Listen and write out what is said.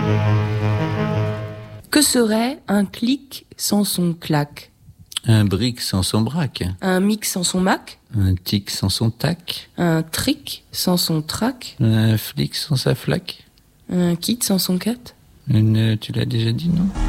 Que serait un clic sans son clac? Un brick sans son braque. Un mic sans son mac? Un tic sans son tac. Un trick sans son trac? Un flic sans sa flaque. Un kit sans son cat? Tu l'as déjà dit, non?